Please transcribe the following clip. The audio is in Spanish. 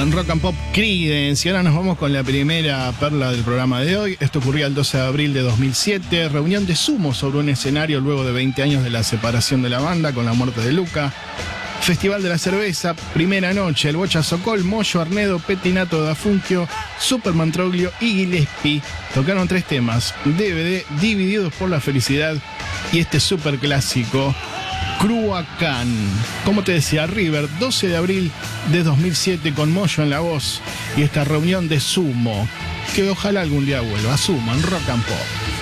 en Rock and Pop Creedence. Y ahora nos vamos con la primera perla del programa de hoy. Esto ocurría el 12 de abril de 2007. Reunión de Sumo sobre un escenario luego de 20 años de la separación de la banda con la muerte de Luca. Festival de la Cerveza, primera noche. El Bocha Sokol, Moyo, Arnedo, Pettinato, Dafunquio, Superman Troglio y Gillespie tocaron 3 temas. DVD, Divididos por la Felicidad y este super clásico, Cruacán. Como te decía, River, 12 de abril de 2007 con Moyo en la voz y esta reunión de Sumo, que ojalá algún día vuelva. Sumo en Rock and Pop.